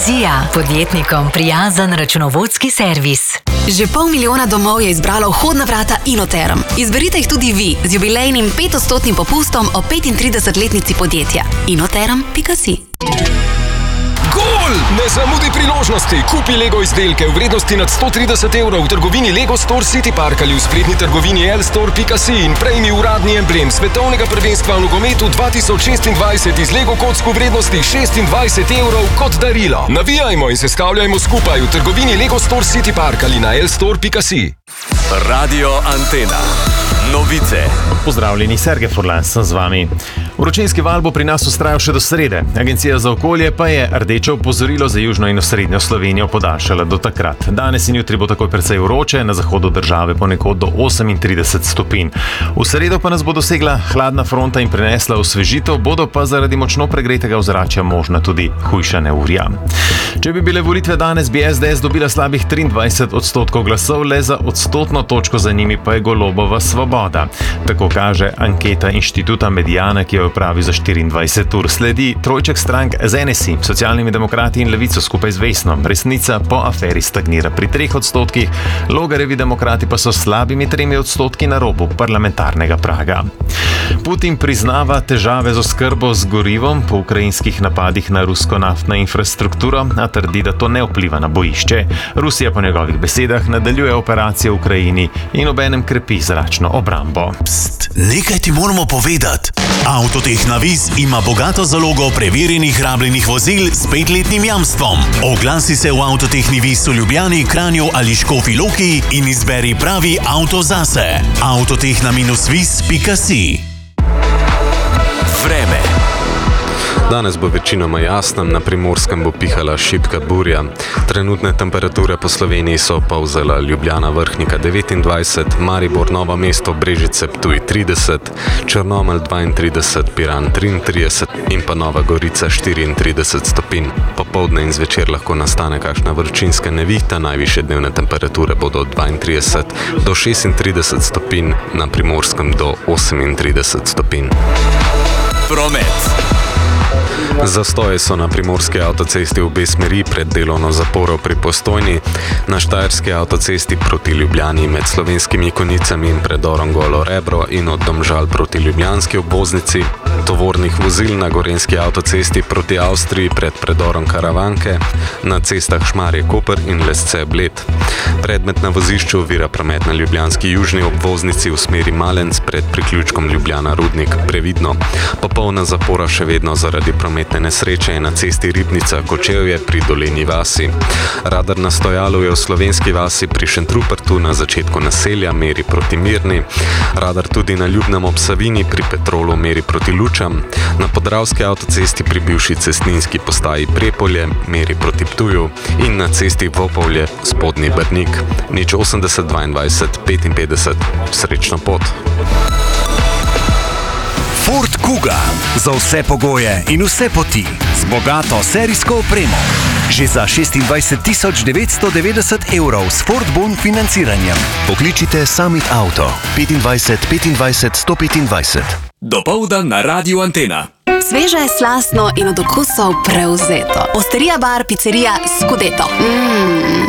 Pikasija, podjetnikom prijazen računovodski servis. Že 500 000 domov je izbralo vhodna vrata Inoterm. Izberite jih tudi vi z jubilejnim 5% popustom o 35-letnici podjetja. Inoterm.si. Gol! Ne zamudi priložnosti. Kupi Lego izdelke v vrednosti nad 130 evrov v trgovini Lego Store City Park ali v spletni trgovini lstore.si in prejmi uradni emblem svetovnega prvenstva v nogometu 2026 iz Lego kock v vrednosti 26 evrov kot darilo. Navijajmo in se stavljajmo skupaj v trgovini Lego Store City Park ali na lstore.si. Radio Antena. Novice. Pozdravljeni, Sergej Furlan sem z vami. Vročinski val bo pri nas vztrajal še do srede. Agencija za okolje pa je rdeče opozorilo za južno in osrednjo Slovenijo podaljšala do takrat. Danes in jutri bo takoj precej vroče, na zahodu države ponekod do 38 stopinj. V sredo pa nas bo dosegla hladna fronta in prinesla osvežitev, bodo pa zaradi močno pregretega ozračja možna tudi hujša neurja. Če bi bile volitve danes, bi SDS dobila slabih 23% glasov, le za odstotno točko za njimi pa je Golobova Svoboda. Tako kaže anketa inštituta Mediana, ki jo opravi za 24 ur. Sledi trojček strank z NSI, Socialnimi demokrati in Levico skupaj z Vesno. Resnica po aferi stagnira pri 3%, Logarjevi demokrati pa so slabimi 3% na robu parlamentarnega praga. Putin priznava težave z oskrbo z gorivom po ukrajinskih napadih na rusko naftno infrastrukturo, a trdi, da to ne vpliva na bojišče. Rusija po njegovih besedah nadaljuje operacije v Ukrajini in obenem krepi zračno obrambo. Pst, nekaj ti moramo povedati. Avtoteh Navis ima bogato zalogo preverjenih rabljenih vozil s 5-letnim jamstvom. Oglasi se v Avtoteh Navis v Ljubljani, Kranju ali Škofji Loki in izberi pravi avto zase. Avtoteh-vis.si. Vreme. Danes bo večinoma jasno, na Primorskem bo pihala šibka burja. Trenutne temperature po Sloveniji so polzela Ljubljana Vrhnika 29, Maribor Novo mesto Brežice Ptuj 30, Črnomelj 32, Piran 33 in pa Nova Gorica 34 stopinj. Popoldne in zvečer lahko nastane kakšna vročinska nevihta, najvišje dnevne temperature bodo od 32 do 36 stopinj, na Primorskem do 38 stopinj. Promet. Zastoje so na primorski avtocesti v obe smeri pred delovno zaporo pri Postojni, na štajerski avtocesti proti Ljubljani med Slovenskimi Konicami in predorom Golo Rebro in od Domžal proti ljubljanski obvoznici, tovornih vozil na gorenjski avtocesti proti Avstriji pred predorom Karavanke, na cestah Šmarje-Koper in Lesce-Bled. Predmet na vozišču ovira promet na ljubljanski južni obvoznici v smeri Malenc pred priključkom Ljubljana-Rudnik. Previdno. Popolna zapora še vedno zaradi prometne nesreče je na cesti Ribnica-Kočevje pri Dolenji vasi. Radar na stojalu je v Slovenski vasi pri Šentrupertu na začetku naselja meri proti Mirni. Radar tudi na Ljubnem ob Savini pri Petrolu meri proti Lučam. Na Podravski avtocesti pri bivši cestninski postaji Prepolje meri proti Ptuju in na cesti Vopolje Spodnji Brnik. 080 22 55. Srečno pot. Ford Kuga. Za vse pogoje in vse poti. Z bogato serijsko opremo. Že za 26 990 evrov s Ford Bon financiranjem. Pokličite Summit Auto 25 25 125. Dopoldan na Radio Antena. Sveže, slastno in od okusov prevzeto. Osterija bar, pizzerija Scudetto.